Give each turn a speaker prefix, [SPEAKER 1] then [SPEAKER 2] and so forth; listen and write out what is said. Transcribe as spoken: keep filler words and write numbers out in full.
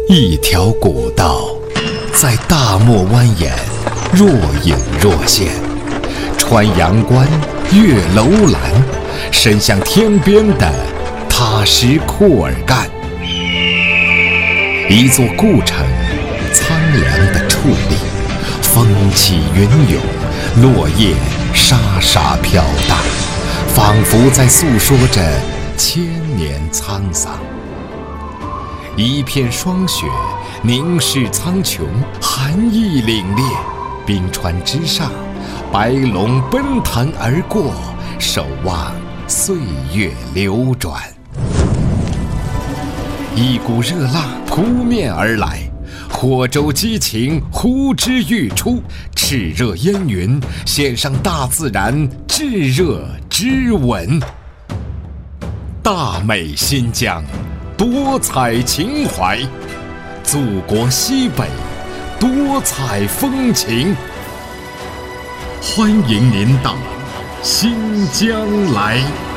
[SPEAKER 1] 一条古道在大漠蜿蜒，若隐若现，穿阳关，越楼兰，伸向天边的塔什库尔干。一座故城，苍凉的矗立，风起云涌，落叶沙沙飘荡，仿佛在诉说着千年沧桑。一片霜雪凝视苍穹，寒意凛冽，冰川之上，白龙奔腾而过，守望岁月流转。一股热浪扑面而来，火洲激情呼之欲出，炽热烟云献上大自然炙热之吻。大美新疆，多彩情怀，祖国西北，多彩风情。欢迎您到新疆来。